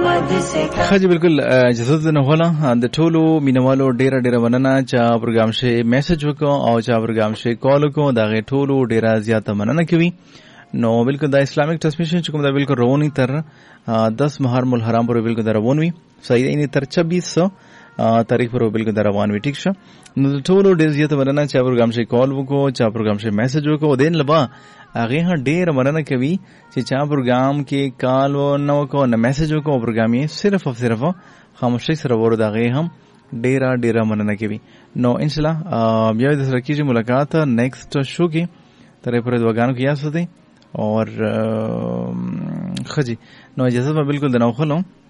خځې بالکل اجازه نه غواړم د ټولو مینوالو ډیره مننه چې پروګرام شي میسج وکړو او چې پروګرام شي کال وکړو دا غي ټولو ډیره زیاته مننه کوي. نو بالکل د اسلامیک ټرانسمیشن چې کوم دا بالکل رواني تر 10 محرم الحرام پر بالکل روان وي صحیح دی تر 2600 تاریخ پر بالکل روان وي ټیک شه. نو ټولو ډیره زیاته مننه چې پروګرام شي کال وکړو چې پروګرام شي میسج وکړو دین لبا هغه ډیر مننه کوي چې چا پروګرام کې کال و نو کو نه میسج وکړو پروګرام یې صرف او صرف خاموشي سره ور دغه هم ډیر مننه کوي. نو ان شاء الله بیا د سره کیږي ملاقات نیکسټ شو کې ترې پر دغانو کې یاسو دي اور خجی. نو اجازه به بالکل د نو خلم